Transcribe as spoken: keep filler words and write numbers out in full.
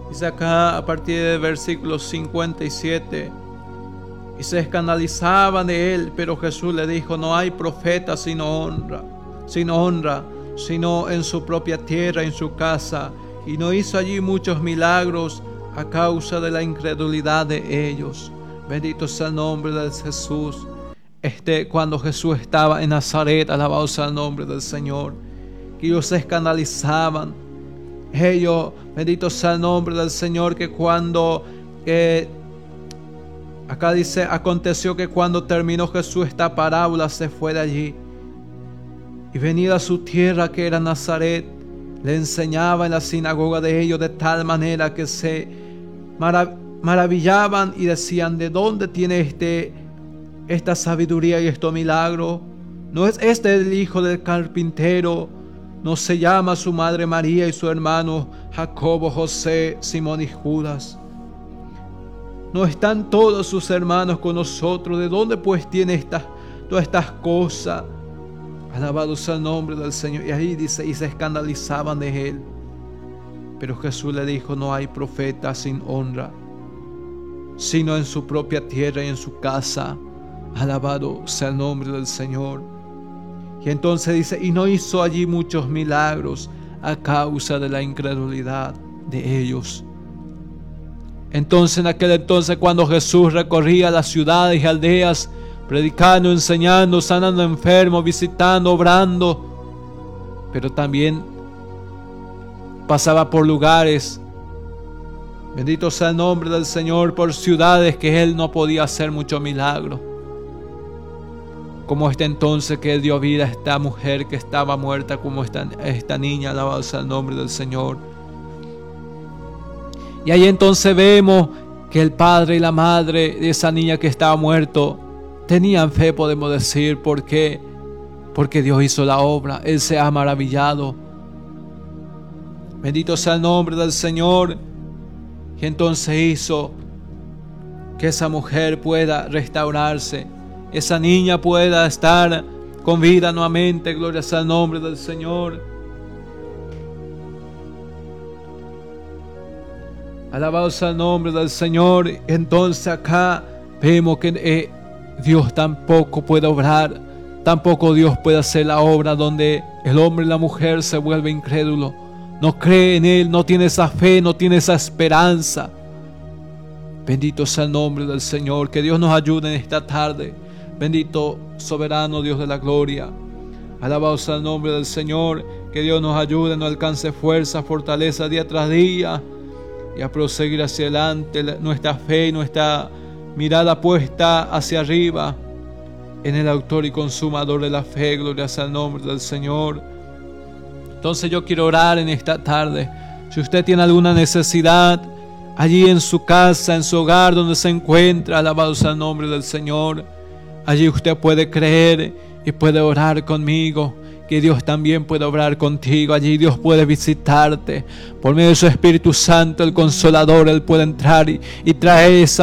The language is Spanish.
Dice acá a partir del versículo cincuenta y siete. Y se escandalizaban de él, pero Jesús le dijo: no hay profeta sino honra, sin honra, sino en su propia tierra, en su casa. Y no hizo allí muchos milagros a causa de la incredulidad de ellos. Bendito sea el nombre de Jesús. Este, cuando Jesús estaba en Nazaret, alabado sea el nombre del Señor, que ellos se escandalizaban. Ellos, bendito sea el nombre del Señor, que cuando, eh, acá dice, aconteció que cuando terminó Jesús esta parábola, se fue de allí. Y venida a su tierra, que era Nazaret, le enseñaba en la sinagoga de ellos de tal manera que se marav- maravillaban y decían: ¿de dónde tiene este esta sabiduría y estos milagros? ¿No es este el hijo del carpintero? ¿No se llama su madre María y su hermano Jacobo, José, Simón y Judas? ¿No están todos sus hermanos con nosotros? ¿De dónde pues tiene estas, todas estas cosas? Alabado sea el nombre del Señor. Y ahí dice, y se escandalizaban de él. Pero Jesús le dijo: no hay profeta sin honra, sino en su propia tierra y en su casa. Alabado sea el nombre del Señor. Y entonces dice: y no hizo allí muchos milagros a causa de la incredulidad de ellos. Entonces, en aquel entonces, cuando Jesús recorría las ciudades y aldeas, predicando, enseñando, sanando enfermos, visitando, obrando, pero también pasaba por lugares, bendito sea el nombre del Señor, por ciudades que él no podía hacer mucho milagro. Como este entonces que él dio vida a esta mujer que estaba muerta, como esta, esta niña, alabado sea el nombre del Señor. Y ahí entonces vemos que el padre y la madre de esa niña que estaba muerto tenían fe, podemos decir. ¿Por qué? Porque Dios hizo la obra. Él se ha maravillado. Bendito sea el nombre del Señor. Y entonces hizo que esa mujer pueda restaurarse, esa niña pueda estar con vida nuevamente. Gloria sea el nombre del Señor. Alabado sea el nombre del Señor. Entonces acá vemos que eh, Dios tampoco puede obrar, tampoco Dios puede hacer la obra donde el hombre y la mujer se vuelven incrédulos, no cree en Él, no tiene esa fe, no tiene esa esperanza. Bendito sea el nombre del Señor. Que Dios nos ayude en esta tarde. Bendito soberano Dios de la gloria. Alabado sea el nombre del Señor. Que Dios nos ayude, nos alcance fuerza, fortaleza día tras día, y a proseguir hacia adelante nuestra fe y nuestra mirada puesta hacia arriba en el autor y consumador de la fe. Gloria sea el nombre del Señor. Entonces yo quiero orar en esta tarde. Si usted tiene alguna necesidad allí en su casa, en su hogar, donde se encuentra, alabado sea el nombre del Señor, allí usted puede creer y puede orar conmigo, que Dios también puede obrar contigo. Allí Dios puede visitarte por medio de su Espíritu Santo, el Consolador. Él puede entrar y, y traer esa